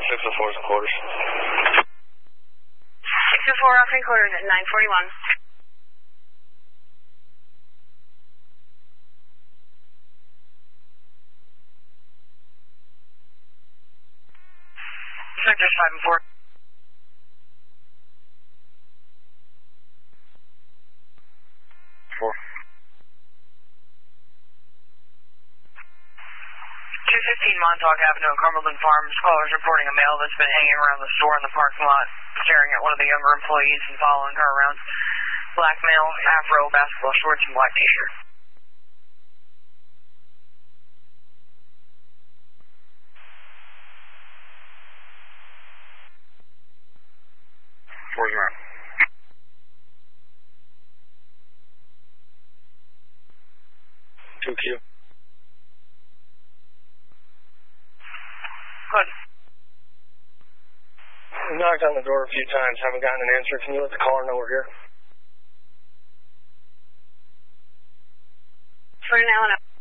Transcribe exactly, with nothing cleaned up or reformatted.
six oh four quarters. six oh four off three quarters at nine forty-one. Sector five and four. Four. two fifteen Montauk Avenue at Cumberland Farms. Callers reporting a male that's been hanging around the store in the parking lot, staring at one of the younger employees and following her around. Black male, afro, basketball shorts, and black t-shirt. Where's Matt? two Q. Good. We knocked on the door a few times, haven't gotten an answer. Can you let the caller know we're here? For now,